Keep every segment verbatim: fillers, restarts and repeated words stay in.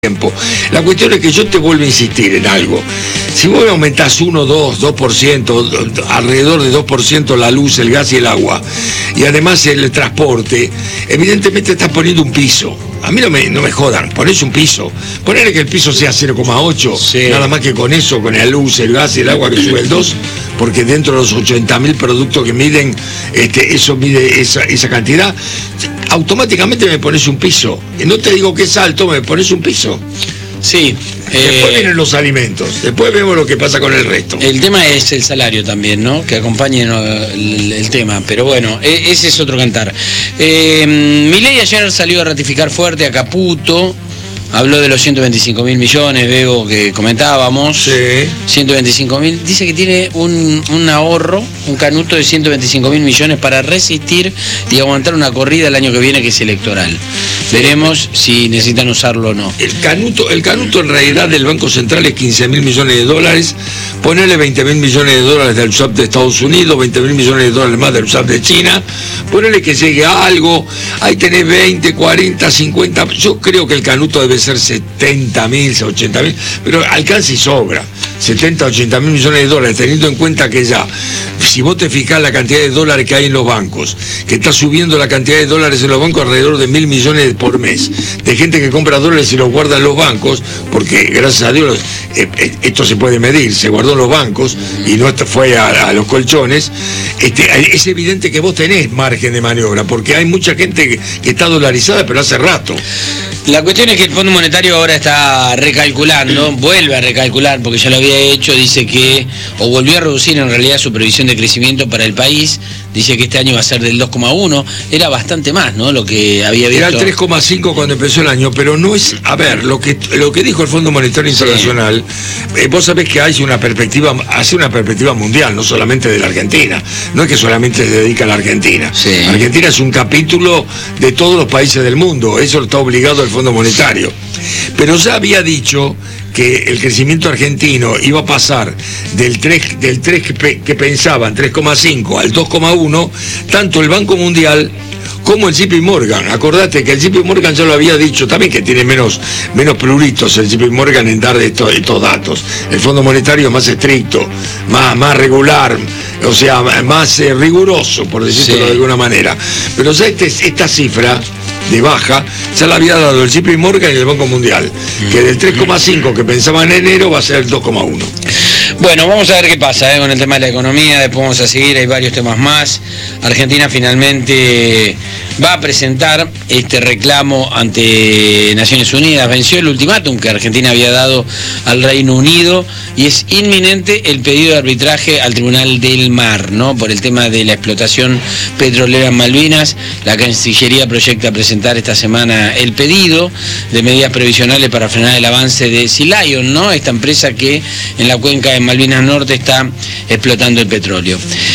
tiempo. La cuestión es que yo te vuelvo a insistir en algo. Si vos aumentás uno, dos, dos por ciento, alrededor de dos por ciento la luz, el gas y el agua, y además el transporte, evidentemente estás poniendo un piso. A mí no me, no me jodan, ponés un piso. Ponele que el piso sea cero coma ocho, sí. Nada más que con eso, con la luz, el gas y el agua que sube el dos, porque dentro de los ochenta mil productos que miden, este, eso mide esa, esa cantidad, automáticamente me pones un piso. Y no te digo que es alto, me pones un piso. Sí. Después eh, vienen los alimentos, después vemos lo que pasa con el resto. El tema es el salario también, ¿no? Que acompañe el, el tema, pero bueno, e, ese es otro cantar. Eh, Milei ayer salió a ratificar fuerte a Caputo, habló de los ciento veinticinco mil millones, veo que comentábamos. Sí. ciento veinticinco mil, dice que tiene un, un ahorro, un canuto de ciento veinticinco mil millones para resistir y aguantar una corrida el año que viene, que es electoral. Veremos si necesitan usarlo o no. El canuto, el canuto en realidad del Banco Central es quince mil millones de dólares, ponerle veinte mil millones de dólares del S A P de Estados Unidos, veinte mil millones de dólares más del S A P de China, ponerle que llegue a algo, ahí tenés veinte, cuarenta, cincuenta, yo creo que el canuto debe ser setenta mil, ochenta mil, pero alcanza y sobra, setenta, ochenta mil millones de dólares, teniendo en cuenta que ya, si vos te fijás la cantidad de dólares que hay en los bancos, que está subiendo la cantidad de dólares en los bancos alrededor de mil millones por mes, de gente que compra dólares y los guarda en los bancos, porque gracias a Dios eh, eh, esto se puede medir, se guardó en los bancos y no fue a, a los colchones, este, es evidente que vos tenés margen de maniobra, porque hay mucha gente que, que está dolarizada, pero hace rato. La cuestión es que el Fondo Monetario ahora está recalculando, vuelve a recalcular, porque ya lo había hecho, dice que, o volvió a reducir en realidad su previsión de crecimiento para el país, dice que este año va a ser del dos coma uno, era bastante más, ¿no? Lo que había visto. Era el tres coma cinco cuando empezó el año, pero no es, a ver, lo que lo que dijo el Fondo Monetario Internacional, sí. eh, vos sabés que hay una perspectiva, hace una perspectiva mundial, no solamente de la Argentina, no es que solamente se dedica a la Argentina. Sí. Argentina es un capítulo de todos los países del mundo, eso está obligado el Fondo Monetario. Pero ya había dicho que el crecimiento argentino iba a pasar del tres, del tres que, pe, que pensaban, tres coma cinco al dos coma uno, tanto el Banco Mundial como el J P Morgan. Acordate que el J P Morgan ya lo había dicho, también que tiene menos, menos pruritos el J P Morgan en dar estos, estos datos. El Fondo Monetario es más estricto, más, más regular, o sea, más eh, riguroso, por decirlo sí. de alguna manera. Pero ya este, esta cifra de baja, ya la había dado el J P Morgan y el Banco Mundial, que del tres coma cinco que pensaban en enero va a ser el dos coma uno. Bueno, vamos a ver qué pasa ¿eh? con el tema de la economía, después vamos a seguir, hay varios temas más. Argentina finalmente va a presentar este reclamo ante Naciones Unidas, venció el ultimátum que Argentina había dado al Reino Unido y es inminente el pedido de arbitraje al Tribunal del Mar, ¿no? Por el tema de la explotación petrolera en Malvinas. La Cancillería proyecta presentar esta semana el pedido de medidas previsionales para frenar el avance de Sea Lion, ¿no? Esta empresa que en la cuenca de Malvinas Norte está explotando el petróleo.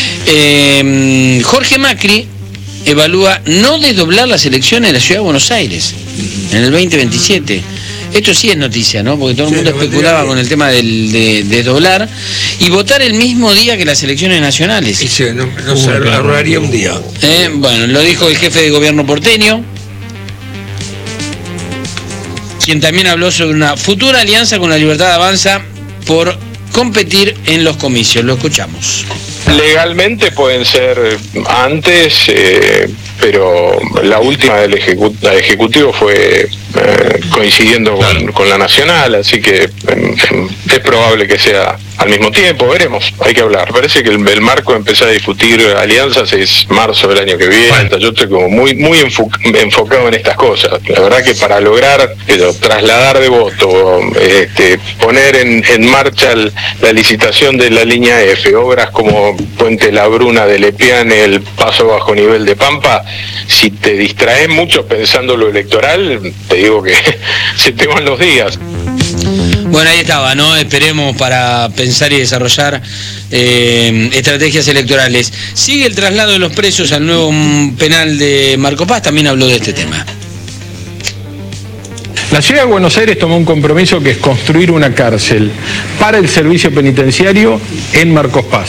Eh, Jorge Macri evalúa no desdoblar las elecciones en la Ciudad de Buenos Aires en el veinte veintisiete. Esto sí es noticia, ¿no? Porque todo el mundo sí, especulaba con el tema del, de, de desdoblar y votar el mismo día que las elecciones nacionales. Sí, no, no se ahorraría un día. Eh, bueno, lo dijo el jefe de gobierno porteño, quien también habló sobre una futura alianza con la Libertad Avanza por competir en los comicios. Lo escuchamos. Legalmente pueden ser antes, eh, pero la última del ejecu Ejecutivo fue eh, coincidiendo con, claro. con la Nacional, así que eh, es probable que sea al mismo tiempo, veremos, hay que hablar. Parece que el, el marco de empezar a discutir alianzas es marzo del año que viene. Bueno. Yo estoy como muy muy enfo enfocado en estas cosas. La verdad que para lograr pero, trasladar de voto, este, poner en, en marcha el, la licitación de la línea F, obras como Puente La Bruna de Lepiane, el paso bajo nivel de Pampa, si te distraes mucho pensando lo electoral, te digo que se te van los días. Bueno, ahí estaba, ¿no? Esperemos para pensar y desarrollar eh, estrategias electorales. Sigue el traslado de los presos al nuevo penal de Marcos Paz, también habló de este tema. La Ciudad de Buenos Aires tomó un compromiso que es construir una cárcel para el servicio penitenciario en Marcos Paz.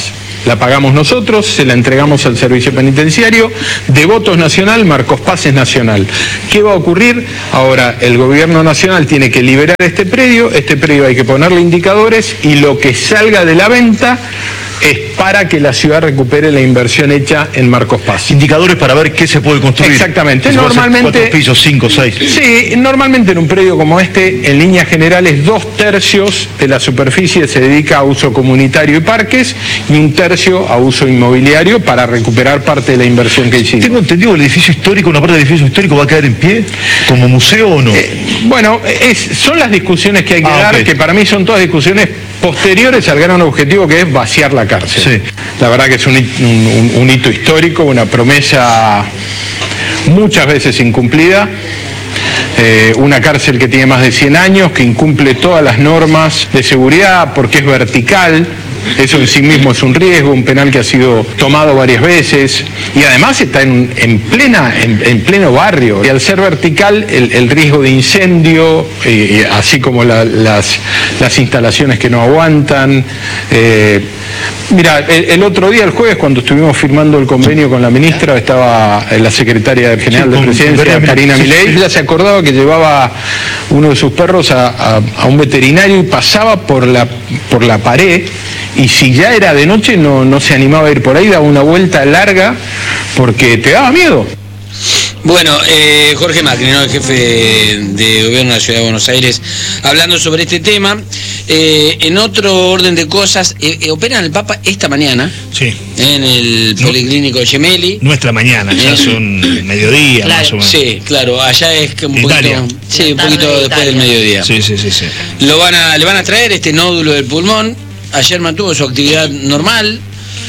la pagamos nosotros, se la entregamos al servicio penitenciario, Devotos Nacional, Marcos Paz es nacional. ¿Qué va a ocurrir? Ahora el gobierno nacional tiene que liberar este predio, este predio hay que ponerle indicadores y lo que salga de la venta es para que la ciudad recupere la inversión hecha en Marcos Paz. Indicadores para ver qué se puede construir. Exactamente. Normalmente, cuatro pisos, cinco, seis. Sí, normalmente en un predio como este, en líneas generales, dos tercios de la superficie se dedica a uso comunitario y parques y un tercio a uso inmobiliario para recuperar parte de la inversión que hicimos. Tengo entendido que el edificio histórico, una parte del edificio histórico va a quedar en pie como museo o no. Eh, bueno, es, son las discusiones que hay que ah, dar, okay. que para mí son todas discusiones posteriores al gran objetivo que es vaciar la cárcel. Sí. La verdad que es un, un, un hito histórico, una promesa muchas veces incumplida, eh, una cárcel que tiene más de cien años, que incumple todas las normas de seguridad porque es vertical. Eso en sí mismo es un riesgo, un penal que ha sido tomado varias veces y además está en, en, plena, en, en pleno barrio. Y al ser vertical, el, el riesgo de incendio, eh, así como la, las, las instalaciones que no aguantan. Eh, mira, el, el otro día, el jueves, cuando estuvimos firmando el convenio con la ministra, estaba la secretaria general sí, de Presidencia, Karina Milei. Ella se acordaba que llevaba uno de sus perros a, a, a un veterinario y pasaba por la, por la pared. Y si ya era de noche no, no se animaba a ir por ahí, daba una vuelta larga porque te daba miedo. Bueno, eh, Jorge Macri, ¿no? El jefe de gobierno de la Ciudad de Buenos Aires, hablando sobre este tema. Eh, en otro orden de cosas, eh, eh, operan el Papa esta mañana. Sí. En el no, Policlínico Gemelli. Nuestra mañana, ya es un mediodía claro, más o menos. Sí, claro, allá es que un Italia. poquito, sí, un poquito después Italia. del mediodía. Sí, sí, sí, sí. Lo van a, le van a traer este nódulo del pulmón. Ayer mantuvo su actividad normal.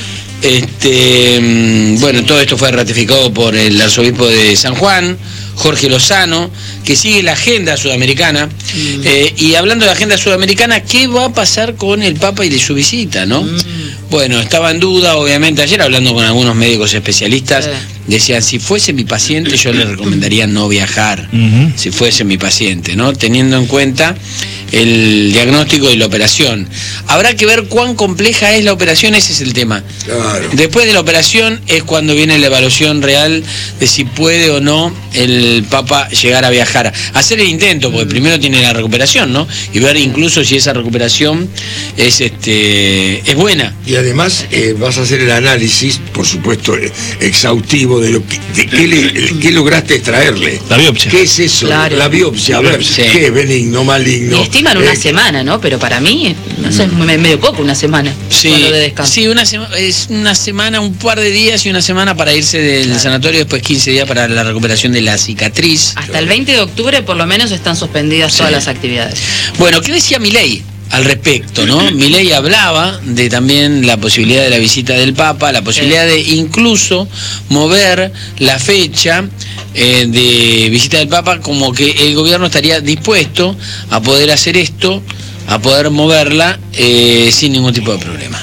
Este, bueno, todo esto fue ratificado por el arzobispo de San Juan, Jorge Lozano, que sigue la agenda sudamericana. Mm. Eh, y hablando de la agenda sudamericana, ¿qué va a pasar con el Papa y de su visita, no? Mm. Bueno, estaba en duda, obviamente, ayer hablando con algunos médicos especialistas, eh. decían, si fuese mi paciente, yo le recomendaría no viajar, uh-huh. si fuese mi paciente, ¿no? Teniendo en cuenta el diagnóstico y la operación. Habrá que ver cuán compleja es la operación, ese es el tema. Claro. Después de la operación es cuando viene la evaluación real de si puede o no el Papa llegar a viajar. Hacer el intento, porque primero tiene la recuperación, ¿no? Y ver incluso si esa recuperación es este es buena. Y además eh, vas a hacer el análisis, por supuesto, exhaustivo de lo que de qué, le, qué lograste extraerle. La biopsia. ¿Qué es eso? Claro. La biopsia, a ver, sí. ¿qué es benigno, maligno? Estiman una eh, semana, ¿no? Pero para mí, no sé, es medio poco una semana. Sí, de descanso. Sí, una sema, es una semana, un par de días y una semana para irse del claro. sanatorio, después quince días para la recuperación de la cicatriz. Hasta claro. el veinte de octubre por lo menos están suspendidas sí. todas las actividades. Bueno, ¿qué decía Milei al respecto, no? Milei hablaba de también la posibilidad de la visita del Papa, la posibilidad sí. de incluso mover la fecha eh, de visita del Papa, como que el gobierno estaría dispuesto a poder hacer esto, a poder moverla eh, sin ningún tipo de problema.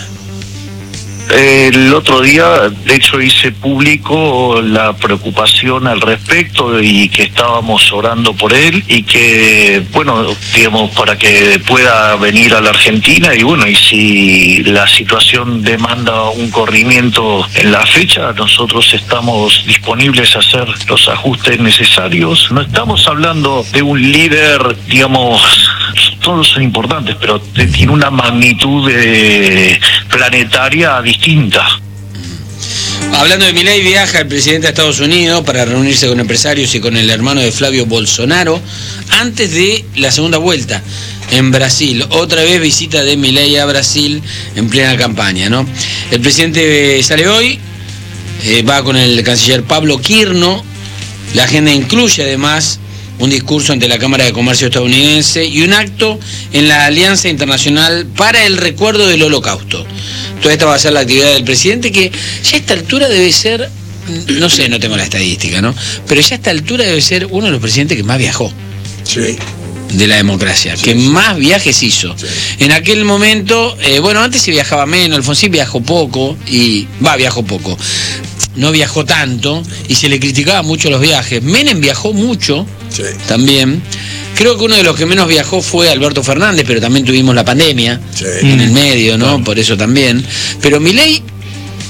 El otro día, de hecho, hice público la preocupación al respecto y que estábamos orando por él y que, bueno, digamos, para que pueda venir a la Argentina y bueno, y si la situación demanda un corrimiento en la fecha, nosotros estamos disponibles a hacer los ajustes necesarios. No estamos hablando de un líder, digamos, todos son importantes, pero tiene una magnitud de planetaria distinta. Hablando de Milei, viaja el presidente de Estados Unidos para reunirse con empresarios y con el hermano de Flavio Bolsonaro antes de la segunda vuelta en Brasil. Otra vez visita de Milei a Brasil en plena campaña, ¿no? El presidente sale hoy, eh, va con el canciller Pablo Quirno. La agenda incluye además un discurso ante la Cámara de Comercio estadounidense y un acto en la Alianza Internacional para el Recuerdo del Holocausto. Toda esta va a ser la actividad del presidente, que ya a esta altura debe ser, no sé, no tengo la estadística, ¿no? Pero ya a esta altura debe ser uno de los presidentes que más viajó. Sí. De la democracia, sí, que sí. más viajes hizo. Sí. En aquel momento, eh, bueno, antes se viajaba menos, Alfonsín viajó poco, y va, viajó poco. No viajó tanto, y se le criticaba mucho los viajes. Menem viajó mucho, sí. también. Creo que uno de los que menos viajó fue Alberto Fernández, pero también tuvimos la pandemia sí. en el medio, ¿no? Claro. Por eso también. Pero Milei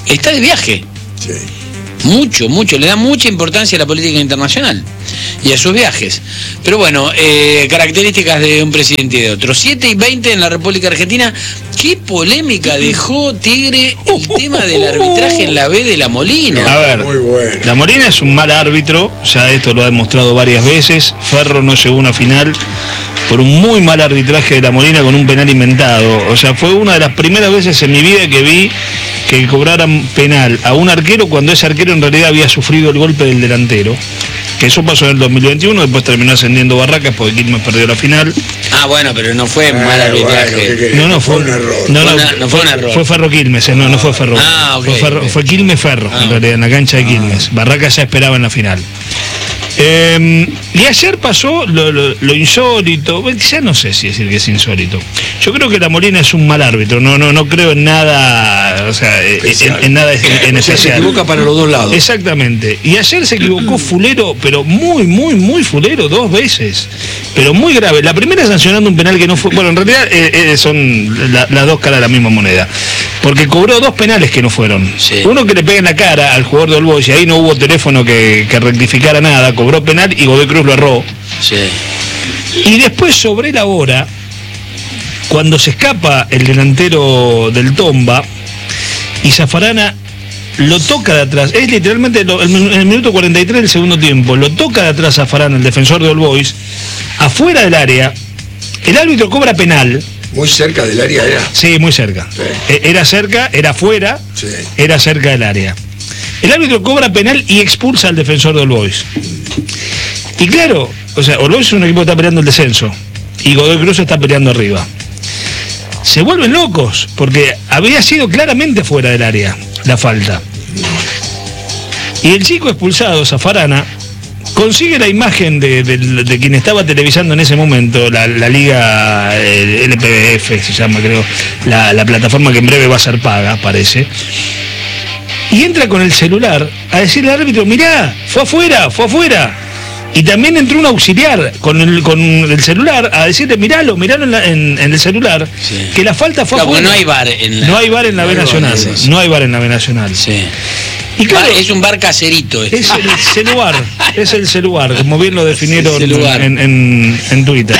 está de viaje. Sí. Mucho, mucho, le da mucha importancia a la política internacional y a sus viajes. Pero bueno, eh, características de un presidente y de otro. siete y veinte en la República Argentina. ¿Qué polémica dejó, Tigre, el tema del arbitraje en la B de La Molina? A ver, Muy bueno. La Molina es un mal árbitro, ya esto lo ha demostrado varias veces. Ferro no llegó a una final por un muy mal arbitraje de La Molina con un penal inventado. O sea, fue una de las primeras veces en mi vida que vi que cobraran penal a un arquero cuando ese arquero en realidad había sufrido el golpe del delantero. Que eso pasó en el dos mil veintiuno, después terminó ascendiendo Barracas porque Quilmes perdió la final. Ah, bueno, pero no fue mal arbitraje. No, no, fue un error. No, no, Fue una- no fue un error. Fue Ferro Quilmes, eh, no, no fue Ferro. Ah, ok, fue, Ferro- ok. fue Quilmes Ferro, Ah. en realidad, en la cancha de Quilmes. Barracas ya esperaba en la final. Eh, y ayer pasó lo, lo- lo insólito, bueno, ya no sé si decir que es insólito. Yo creo que La Molina es un mal árbitro, no, no, no creo en nada, o sea, en, en nada en, en O sea, se especial. equivoca para los dos lados. Exactamente. Y ayer se equivocó Fulero, pero muy, muy, muy Fulero, dos veces. Pero muy grave. La primera sancionando un penal que no fue. Bueno, en realidad eh, eh, son la- las dos caras de la misma moneda. Porque cobró dos penales que no fueron. Sí. Uno que le pega en la cara al jugador de All Boys y ahí no hubo teléfono que, que rectificara nada. Cobró penal y Godoy Cruz lo erró. Sí. Y después sobre la hora, cuando se escapa el delantero del Tomba y Zafarana lo toca de atrás, es literalmente lo- en el minuto cuarenta y tres del segundo tiempo, lo toca de atrás Zafarana, el defensor de All Boys, afuera del área, el árbitro cobra penal. Muy cerca del área era. Sí, muy cerca. Sí. E- Era cerca, era afuera, Sí. era cerca del área. El árbitro cobra penal y expulsa al defensor de All Boys. Y claro, o sea, All Boys es un equipo que está peleando el descenso y Godoy Cruz está peleando arriba. Se vuelven locos porque había sido claramente fuera del área la falta. Y el chico expulsado, Zafarana, consigue la imagen de, de- de quien estaba televisando en ese momento, la, la liga eh, L P B F se llama, creo, la, la plataforma que en breve va a ser paga, parece. Y entra con el celular a decirle al árbitro, mirá, fue afuera, fue afuera. Y también entró un auxiliar con el, con el celular a decirle, miralo, miralo en, la- en- en el celular, Sí. que la falta fue Claro, porque afuera. no hay bar en la... No hay bar en la No B hay bar, Nacional, sí, no hay bar en la B Nacional. Sí. Y claro, Bar- es un bar caserito. este. es el celular, es el celular, como bien lo definieron El celular. en, en- en Twitter.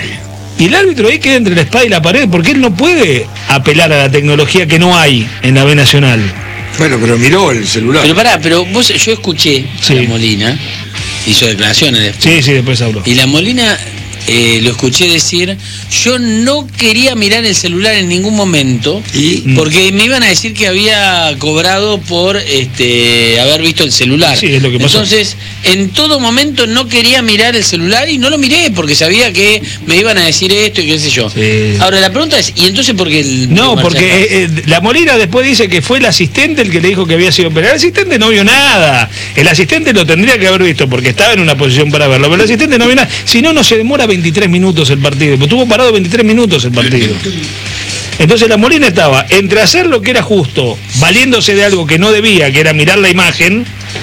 Y el árbitro ahí queda entre la espada y la pared, porque él no puede apelar a la tecnología que no hay en la B Nacional. Bueno, pero miró el celular. Pero pará, pero vos, yo escuché Sí. a La Molina, hizo declaraciones después. Sí, sí, después habló. Y La Molina, eh, lo escuché decir, yo no quería mirar el celular en ningún momento, Y porque me iban a decir que había cobrado por este haber visto el celular. Sí, es lo que pasó. Entonces, en todo momento no quería mirar el celular y no lo miré, porque sabía que me iban a decir esto y qué sé yo. Sí. Ahora, la pregunta es, ¿y entonces por qué el... No, Marcial porque Paz? eh, eh, la Molina después dice que fue el asistente el que le dijo que había sido penal. El asistente no vio nada. El asistente lo tendría que haber visto porque estaba en una posición para verlo. Pero el asistente no vio nada. Si no, no se demora veintitrés minutos el partido. Pues estuvo parado veintitrés minutos el partido. Entonces la Molina estaba entre hacer lo que era justo, valiéndose de algo que no debía, que era mirar la imagen,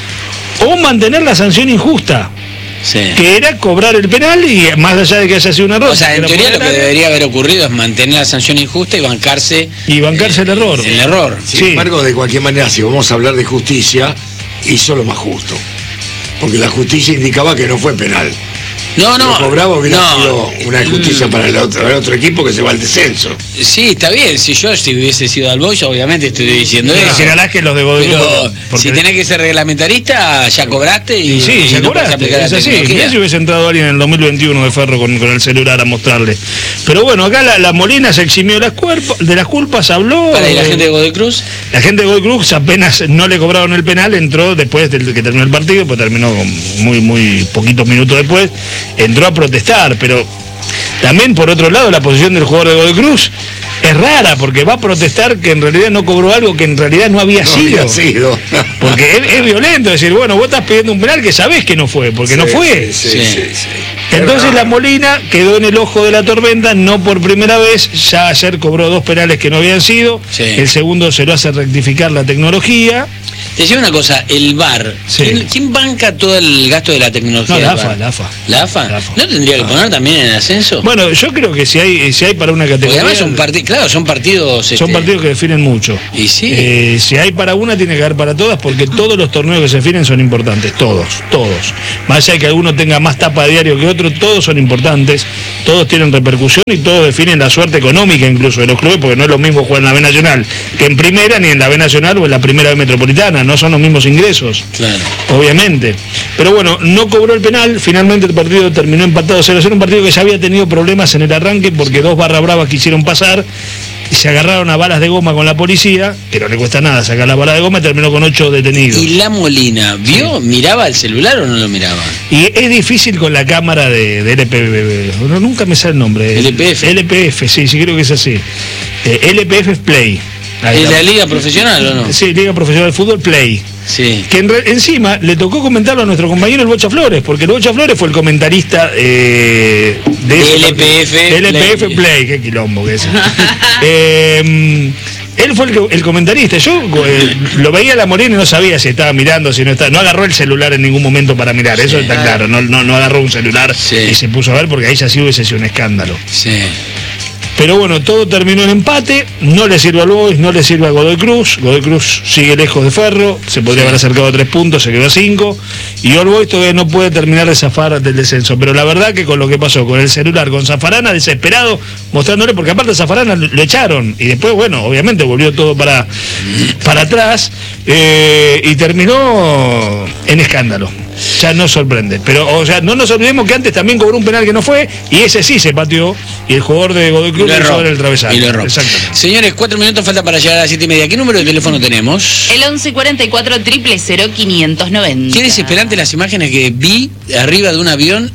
o mantener la sanción injusta, Sí. que era cobrar el penal y más allá de que haya sido un error. O sea, en era teoría por lo que el área, debería haber ocurrido es mantener la sanción injusta y bancarse y bancarse el error. el error. sin sí. embargo, de cualquier manera, si vamos a hablar de justicia, hizo lo más justo. Porque la justicia indicaba que no fue penal. No, no. Lo cobraba hubiera no. sido una injusticia para el otro, el otro equipo que se va al descenso. Sí, está bien. Si yo si hubiese sido al Boys, obviamente estoy diciendo Y eso. si ganás que los de Godoy Cruz, Pero porque- si tenés que ser reglamentarista, ya cobraste y, Y sí, y ya no puedes cobraste, aplicar la es así. tecnología. Mirá si hubiese entrado alguien en el dos mil veintiuno de Ferro con, con el celular a mostrarle. Pero bueno, acá la, la Molina se eximió las cuerp- de las culpas, habló. Para y la eh, gente de Godoy Cruz, la gente de Godoy Cruz apenas no le cobraron el penal, entró después de que terminó el partido, pues terminó muy, muy poquitos minutos después, entró a protestar, pero también por otro lado la posición del jugador de Godoy Cruz es rara, porque va a protestar que en realidad no cobró algo que en realidad no había No sido. había sido. Porque es, es violento decir, bueno, vos estás pidiendo un penal que sabés que no fue, porque no Sí, fue. Sí, sí, Sí. sí, sí. Entonces Pero la no, Molina quedó en el ojo de la tormenta, no por primera vez, ya ayer cobró dos penales que no habían sido, Sí. el segundo se lo hace rectificar la tecnología. Te decía una cosa, el V A R, Sí. ¿quién, quién banca todo el gasto de la tecnología? No, del la V A AFA, R? la AFA. ¿La AFA? La AFA. ¿No tendría que Ah. poner también en el ascenso? Bueno, yo creo que si hay si hay para una Porque categoría... además son partidos, claro, son partidos... Son este, partidos que definen mucho. Y sí. Eh, si hay para una, tiene que haber para todas, porque todos los torneos que se definen son importantes, todos, todos. Más allá de que alguno tenga más tapa a diario que otro, todos son importantes, todos tienen repercusión y todos definen la suerte económica incluso de los clubes, porque no es lo mismo jugar en la B Nacional que en primera, ni en la B Nacional o en la primera B Metropolitana, no son los mismos ingresos. Claro. Obviamente. Pero bueno, no cobró el penal, finalmente el partido terminó empatado cero a cero, un partido que ya había tenido problemas en el arranque porque dos barra bravas quisieron pasar y se agarraron a balas de goma con la policía, que no le cuesta nada sacar las balas de goma, y terminó con ocho detenidos. ¿Y La Molina, vio, miraba el celular o no lo miraba? Y es difícil con la cámara de, de L P F, no, nunca me sale el nombre. L P F. L P F, sí, sí creo que es así. Eh, L P F Play. Ahí ¿Es está. la liga profesional o no? Sí, Liga Profesional de Fútbol Play. Sí. Que en re- encima le tocó comentarlo a nuestro compañero el Bocha Flores, porque el Bocha Flores fue el comentarista eh, de ese L P F partido. L P F Play. Play, qué quilombo que es. eh, él fue el, que- el comentarista. Yo eh, lo veía a La Molina y no sabía si estaba mirando, si no estaba. No agarró el celular en ningún momento para mirar, eso está claro. No, no, no agarró un celular Sí. y se puso a ver, porque ahí ya sí hubiese sido un escándalo. Sí. Pero bueno, todo terminó en empate, no le sirve al Boys, no le sirve a Godoy Cruz, Godoy Cruz sigue lejos de Ferro, se podría haber acercado a tres puntos, se quedó a cinco, y All Boys todavía no puede terminar de zafar del descenso, pero la verdad que con lo que pasó con el celular, con Zafarana desesperado, mostrándole, porque aparte a Zafarana lo echaron, y después, bueno, obviamente volvió todo para, para atrás, eh, y terminó en escándalo. Ya no sorprende, pero o sea, no nos olvidemos que antes también cobró un penal que no fue, y ese sí se pateó, y el jugador de Godoy Cruz Lo lo hizo erró. en el travesaño. Y lo erró. Exactamente. Señores, cuatro minutos falta para llegar a las siete y media. ¿Qué número de teléfono tenemos? El once cuarenta y cuatro, cero cero cero, quinientos noventa. Qué desesperante las imágenes que vi arriba de un avión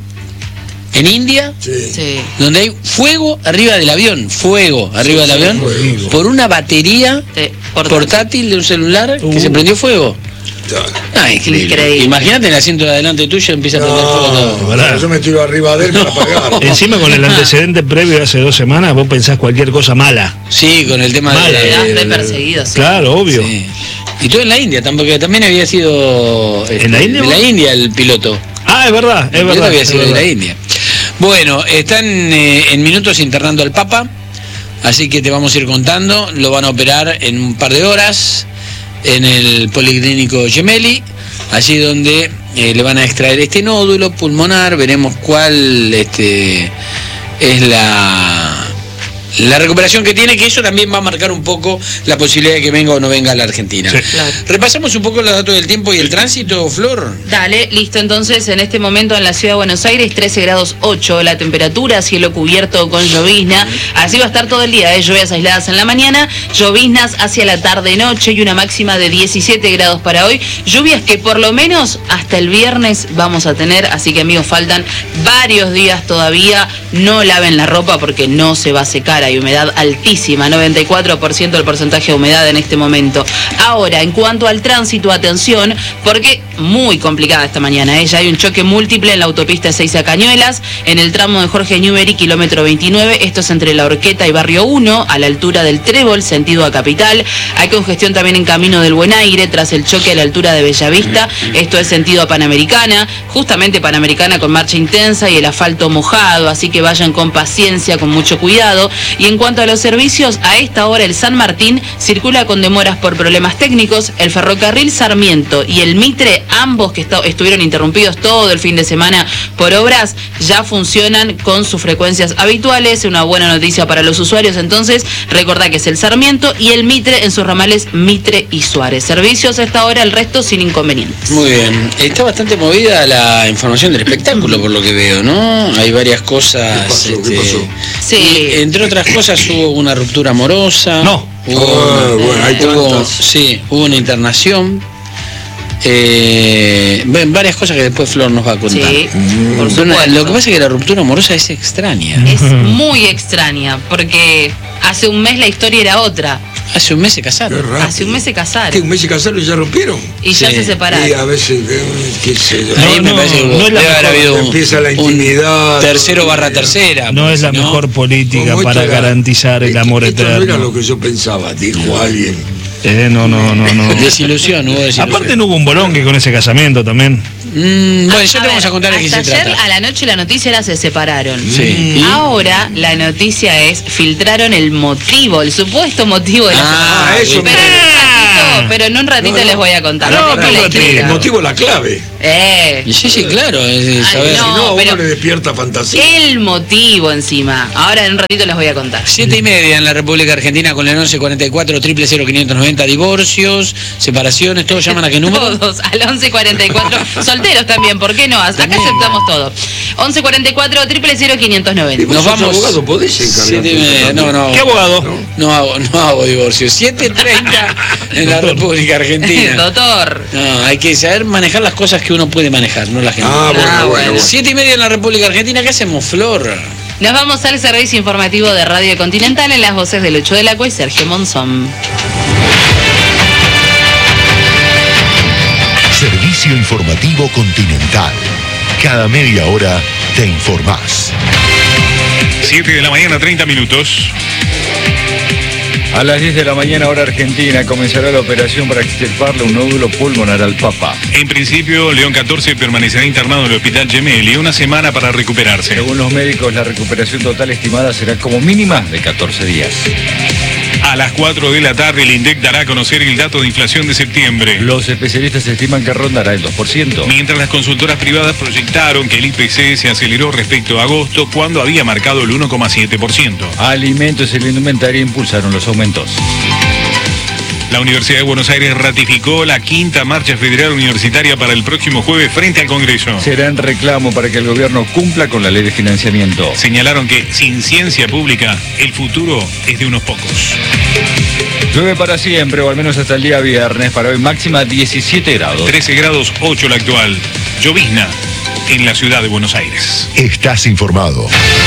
en India, Sí. donde hay fuego arriba del avión, fuego arriba del avión, fuego. por una batería Sí, portátil. portátil de un celular que Uh. se prendió fuego. Ah, increíble. Increíble. Imagínate en el asiento de adelante tuyo empieza a prender fuego todo. ¿verdad? yo me tiro arriba de él para apagar. Encima con el antecedente previo de hace dos semanas, vos pensás cualquier cosa mala. Sí, con el tema Mala, de, Quedás de- re perseguido, sí. Claro, obvio. sí. Y todo en la India, tampoco, también había sido este, ¿En la India, de vos? la India el piloto. Ah, es verdad, es El piloto verdad. había es sido de la verdad. India. Bueno, están eh, en minutos internando al Papa, así que te vamos a ir contando. Lo van a operar en un par de horas en el Policlínico Gemelli, allí donde eh, le van a extraer este nódulo pulmonar. Veremos cuál este, es la, la recuperación que tiene, que eso también va a marcar un poco la posibilidad de que venga o no venga a la Argentina. Sí. Claro. Repasamos un poco los datos del tiempo y el tránsito, Flor. Dale, listo. Entonces, en este momento en la ciudad de Buenos Aires, trece grados ocho la temperatura, cielo cubierto con llovizna. Así va a estar todo el día, ¿eh? Lluvias aisladas en la mañana, lloviznas hacia la tarde-noche y una máxima de diecisiete grados para hoy. Lluvias que por lo menos hasta el viernes vamos a tener, así que amigos, faltan varios días todavía. No laven la ropa porque no se va a secar, hay humedad altísima, noventa y cuatro por ciento el porcentaje de humedad en este momento. Ahora, en cuanto al tránsito, atención, porque muy complicada esta mañana, ¿eh? Ya hay un choque múltiple en la autopista Ezeiza Cañuelas, en el tramo de Jorge Newbery, kilómetro veintinueve, esto es entre La Horqueta y Barrio uno, a la altura del Trébol, sentido a Capital. Hay congestión también en Camino del Buen Aire, tras el choque a la altura de Bellavista, esto es sentido a Panamericana, justamente Panamericana con marcha intensa y el asfalto mojado, así que vayan con paciencia, con mucho cuidado. Y en cuanto a los servicios, a esta hora el San Martín circula con demoras por problemas técnicos, el ferrocarril Sarmiento y el Mitre, ambos que está- estuvieron interrumpidos todo el fin de semana por obras, ya funcionan con sus frecuencias habituales, una buena noticia para los usuarios. Entonces, recordá que es el Sarmiento y el Mitre en sus ramales Mitre y Suárez. Servicios a esta hora, el resto sin inconvenientes. Muy bien. Está bastante movida la información del espectáculo, por lo que veo, ¿no? Hay varias cosas. ¿Qué pasó? ¿Qué este, pasó? Sí. y, entre otras cosas hubo una ruptura amorosa. No. Hubo, Ah, bueno, hay hubo- tantas. sí, hubo una internación. Eh, ven, varias cosas que después Flor nos va a contar. Sí, por Una- supuesto. lo que pasa es que la ruptura amorosa es extraña. Es muy extraña, porque hace un mes la historia era otra. Hace un mes se Qué casaron. rápido. Hace un mes se ¿Qué, casaron un mes se casaron y ya rompieron? y ya Sí. se Y a separaron. veces, eh, qué sé yo. Ahí No, me no, parece que no es la debe haber mejor. habido un, Empieza la un intimidad, tercero todo, barra y- tercera. No es la ¿no? mejor política Como para esto era- garantizar el esto- amor esto eterno. no era lo que yo pensaba, dijo alguien. Eh, no, no, no, no. Desilusión, hubo desilusión. Aparte no hubo un bolonque con ese casamiento también. Mm, bueno, A- ya a te vamos ver, a contar de qué hasta se ayer trata. a la noche la noticia era se separaron. Sí. ¿Y? Ahora la noticia es filtraron el motivo, el supuesto motivo de la Ah, separación. eso pero, me- en un ratito, pero en un ratito No, no. les voy a contar. No, No, pero la no, intriga. El motivo es la clave. Eh, Y sí, sí, claro. Es, es Ay, saber. no. Si no, a pero- uno le despierta fantasía. el motivo encima. Ahora en un ratito les voy a contar. Siete y media en la República Argentina con el once cuarenta y cuatro, cero cero quinientos noventa, divorcios, separaciones, todos llaman a qué número. Todos, al once cuarenta y cuatro. Solteros también, ¿por qué no? Acá También. aceptamos todo. once cuarenta y cuatro, cero cero quinientos noventa. Y vos Nos sos vamos. abogado, podés encargarte Siete y de eso media, no, también. no. ¿Qué abogado? No hago, no hago divorcio. siete treinta en la República Argentina. Doctor. No, hay que saber manejar las cosas que uno puede manejar, no la gente. Ah, bueno, Ah, bueno, bueno. bueno. Siete y media en la República Argentina, ¿qué hacemos, Flor? Nos vamos al servicio informativo de Radio Continental en las voces de Lucho del Agua y Sergio Monzón. Servicio informativo Continental. Cada media hora te informás. siete de la mañana, treinta minutos. A las diez de la mañana, hora argentina, comenzará la operación para extirparle un nódulo pulmonar al Papa. En principio, León catorce permanecerá internado en el Hospital Gemelli una semana para recuperarse. Según los médicos, la recuperación total estimada será como mínima de catorce días. A las cuatro de la tarde, el INDEC dará a conocer el dato de inflación de septiembre. Los especialistas estiman que rondará el dos por ciento. Mientras las consultoras privadas proyectaron que el I P C se aceleró respecto a agosto, cuando había marcado el uno coma siete por ciento. Alimentos y la indumentaria impulsaron los aumentos. La Universidad de Buenos Aires ratificó la quinta marcha federal universitaria para el próximo jueves frente al Congreso. Será en reclamo para que el gobierno cumpla con la ley de financiamiento. Señalaron que sin ciencia pública, el futuro es de unos pocos. Llueve para siempre, o al menos hasta el día viernes. Para hoy máxima diecisiete grados. trece grados ocho la actual. Llovizna en la ciudad de Buenos Aires. Estás informado.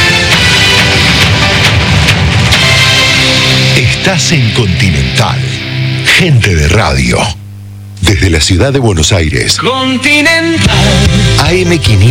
Estás en Continental. Gente de radio. Desde la ciudad de Buenos Aires. Continental. A M quinientos.